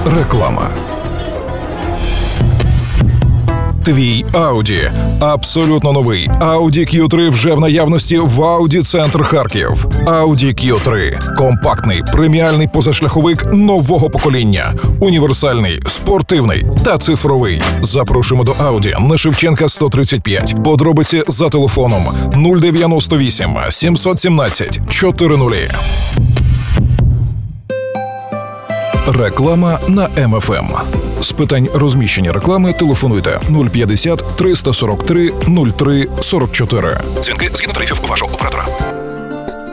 Реклама. Твій Audi. Абсолютно новий Audi Q3 вже в наявності в Audi Центр Харків. Audi Q3 – компактний, преміальний позашляховик нового покоління. Універсальний, спортивний та цифровий. Запрошуємо до Audi на Шевченка 135. Подробиці за телефоном 098 717 400. Реклама на МФМ. З питань розміщення реклами телефонуйте 050 343 03 44. Дзвінки згідно тарифів вашого оператора.